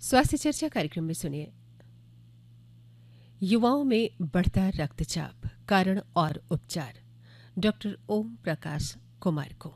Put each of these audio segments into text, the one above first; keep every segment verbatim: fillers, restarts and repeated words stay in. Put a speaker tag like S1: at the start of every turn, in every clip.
S1: स्वास्थ्य चर्चा कार्यक्रम में सुनिए युवाओं में बढ़ता रक्तचाप, कारण और उपचार, डॉक्टर ओम प्रकाश कुमार को।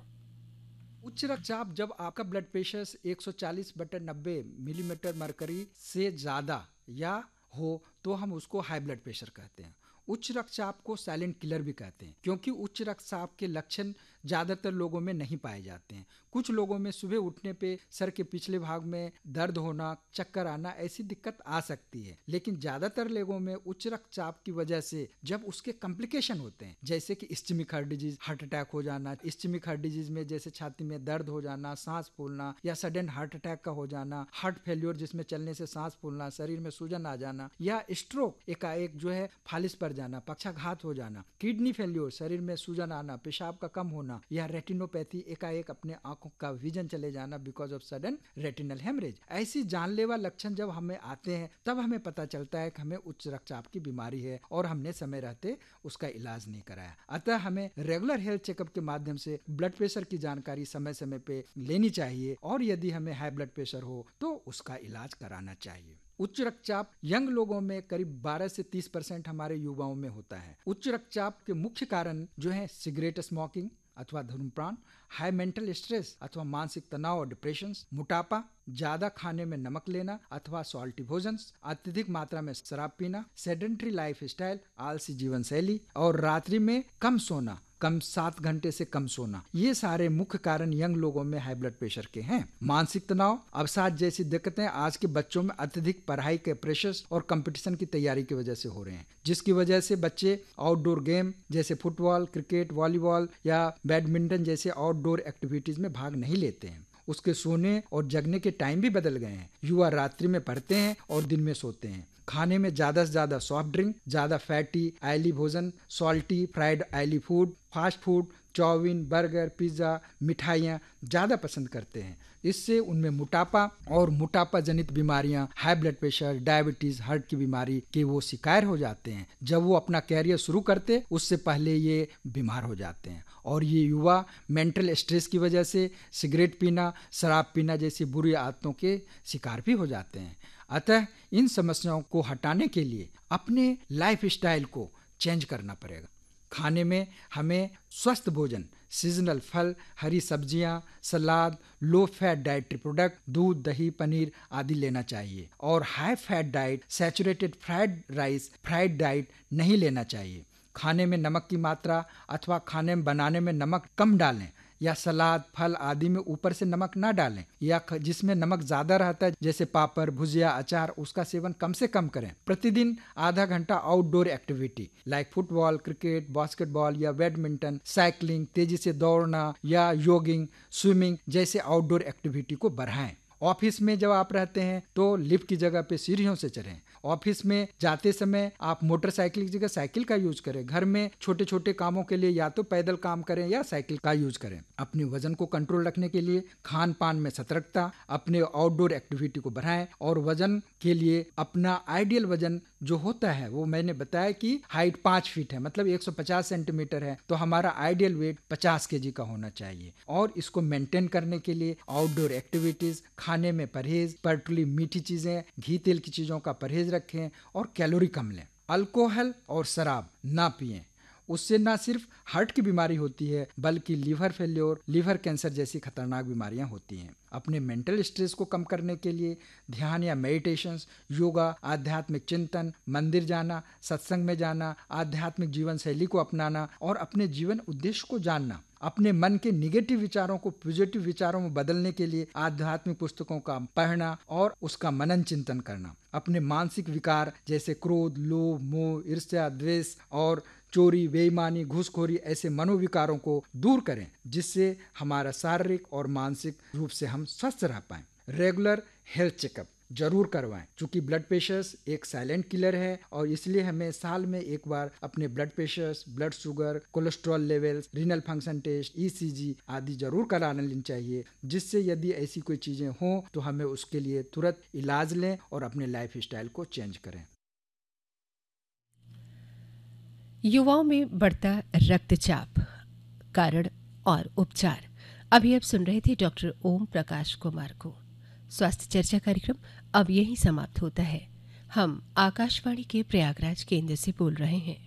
S2: उच्च रक्तचाप जब आपका ब्लड प्रेशर एक सौ चालीस बटे नब्बे मिलीमीटर मरकरी से ज़्यादा या हो तो हम उसको हाई ब्लड प्रेशर कहते हैं। उच्च रक्तचाप को साइलेंट किलर भी कहते हैं क्योंकि उच्च रक्तचाप के लक्षण ज़्यादातर लोगों में नहीं पाए जाते हैं। कुछ लोगों में सुबह उठने पे सर के पिछले भाग में दर्द होना, चक्कर आना, ऐसी दिक्कत आ सकती है, लेकिन ज़्यादातर लोगों में उच्च रक्तचाप की वजह से जब उसके कॉम्प्लिकेशन होते हैं, जैसे कि ischaemic heart disease, heart attack हो जाना, इस्चेमिक हार्ट डिजीज में जैसे छाती में दर्द हो जाना, सांस फूलना या सडन हार्ट अटैक का हो जाना, हार्ट फेल्योर जिसमें चलने से सांस फूलना, शरीर में सूजन आ जाना, या स्ट्रोक एकाएक जो है फालिस पर जाना, पक्षाघात हो जाना, किडनी फेल्योर, शरीर में सूजन आना, पेशाब का कम होना, या रेटिनोपैथी, एकाएक अपने आंखों का विजन चले जाना because of sudden retinal haemorrhage. ऐसी जानलेवा लक्षण जब हमें आते हैं तब हमें पता चलता है कि हमें उच्च रक्तचाप की बीमारी है और हमने समय रहते उसका इलाज नहीं कराया। अतः हमें रेगुलर हेल्थ चेकअप के माध्यम से ब्लड प्रेशर की जानकारी समय समय पे लेनी चाहिए और यदि हमें हाई ब्लड प्रेशर हो तो उसका इलाज कराना चाहिए। उच्च रक्तचाप यंग लोगों में करीब बारह से तीस परसेंट हमारे युवाओं में होता है। उच्च रक्तचाप के मुख्य कारण जो है सिगरेट स्मोकिंग अथवा धूम्रपान, हाई मेंटल स्ट्रेस अथवा मानसिक तनाव और डिप्रेशन, मोटापा, ज्यादा खाने में नमक लेना अथवा सॉल्टी भोजन, अत्यधिक मात्रा में शराब पीना, सेडेंट्री लाइफ स्टाइल, आलसी जीवन शैली और रात्रि में कम सोना, कम सात घंटे से कम सोना, ये सारे मुख्य कारण यंग लोगों में हाई ब्लड प्रेशर के हैं। मानसिक तनाव, अवसाद जैसी दिक्कतें आज के बच्चों में अत्यधिक पढ़ाई के प्रेशर और कंपटीशन की तैयारी की वजह से हो रहे हैं, जिसकी वजह से बच्चे आउटडोर गेम जैसे फुटबॉल, क्रिकेट, वॉलीबॉल या बैडमिंटन जैसे आउटडोर एक्टिविटीज में भाग नहीं लेते हैं। उसके सोने और जगने के टाइम भी बदल गए हैं। युवा रात्रि में पढ़ते हैं और दिन में सोते हैं। खाने में ज्यादा से ज्यादा सॉफ्ट ड्रिंक, ज्यादा फैटी आयली भोजन, salty fried oily food, fast food, chowmein, burger, pizza, मिठाइयाँ ज़्यादा पसंद करते हैं। इससे उनमें मोटापा और मोटापा जनित बीमारियां, high blood pressure, diabetes, heart की बीमारी के वो शिकार हो जाते हैं। जब वो अपना कैरियर शुरू करते उससे पहले ये बीमार हो जाते हैं। और ये युवा मेंटल स्ट्रेस की वजह से सिगरेट पीना, शराब पीना जैसी बुरी आदतों के शिकार भी हो जाते हैं। अतः इन समस्याओं को हटाने के लिए अपने लाइफ स्टाइल को चेंज करना पड़ेगा। खाने में हमें स्वस्थ भोजन, सीजनल फल, हरी सब्जियां, सलाद, लो फैट डाइटरी प्रोडक्ट, दूध, दही, पनीर आदि लेना चाहिए और high fat diet, saturated fried rice, fried diet नहीं लेना चाहिए। खाने में नमक की मात्रा अथवा खाने में बनाने में नमक कम डालें या सलाद, फल आदि में ऊपर से नमक ना डालें, या जिसमें नमक ज्यादा रहता है जैसे पापड़, भुजिया, अचार, उसका सेवन कम से कम करें। प्रतिदिन आधा घंटा outdoor activity like football, cricket, basketball या बैडमिंटन, साइकिलिंग, तेजी से दौड़ना या योगिंग, स्विमिंग जैसे आउटडोर एक्टिविटी को बढ़ाएं। ऑफिस में जब आप रहते हैं तो लिफ्ट की जगह पे सीढ़ियों से चढ़ें। ऑफिस में जाते समय आप मोटरसाइकिल की जगह साइकिल का यूज करें। घर में छोटे छोटे कामों के लिए या तो पैदल काम करें या साइकिल का यूज करें। अपने वजन को कंट्रोल रखने के लिए खान पान में सतर्कता, अपने आउटडोर एक्टिविटी को बढ़ाएं और वजन के लिए अपना आइडियल वजन जो होता है वो मैंने बताया कि हाइट पाँच फीट है, मतलब एक सौ पचास सेंटीमीटर है, तो हमारा आइडियल वेट पचास केजी का होना चाहिए। और इसको मेंटेन करने के लिए आउटडोर एक्टिविटीज, खाने में परहेज, पर्टिकुलरली मीठी चीजें, घी तेल की चीजों का परहेज रखें और कैलोरी कम लें। अल्कोहल और शराब ना पिएं, उससे ना सिर्फ हार्ट की बीमारी होती है बल्कि लीवर फेल्योर, लीवर कैंसर जैसी खतरनाक बीमारियां होती हैं। अपने मेंटल स्ट्रेस को कम करने के लिए ध्यान या मेडिटेशन, योगा, आध्यात्मिक चिंतन, मंदिर जाना, सत्संग में जाना, आध्यात्मिक जीवन शैली को अपनाना और अपने जीवन उद्देश्य को जानना, अपने मन के निगेटिव विचारों को पॉजिटिव विचारों में बदलने के लिए आध्यात्मिक पुस्तकों का पढ़ना और उसका मनन चिंतन करना, अपने मानसिक विकार जैसे क्रोध, लोभ, मोह, ईर्ष्या, द्वेष और चोरी, बेईमानी, घूसखोरी ऐसे मनोविकारों को दूर करें, जिससे हमारा शारीरिक और मानसिक रूप से हम स्वस्थ रह पाएं। रेगुलर हेल्थ चेकअप जरूर करवाएं, क्योंकि ब्लड प्रेशर एक साइलेंट किलर है और इसलिए हमें साल में एक बार अपने blood pressure, blood sugar, cholesterol levels, renal function test, ECG आदि जरूर कराने लेनी चाहिए, जिससे यदि ऐसी कोई चीजें हों तो हमें उसके लिए तुरंत इलाज लें और अपने लाइफ स्टाइल को चेंज करें।
S1: युवाओं में बढ़ता रक्तचाप, कारण और उपचार। अभी आप सुन रहे थे डॉक्टर ओम प्रकाश कुमार को। स्वास्थ्य चर्चा कार्यक्रम अब यहीं समाप्त होता है। हम आकाशवाणी के प्रयागराज केंद्र से बोल रहे हैं।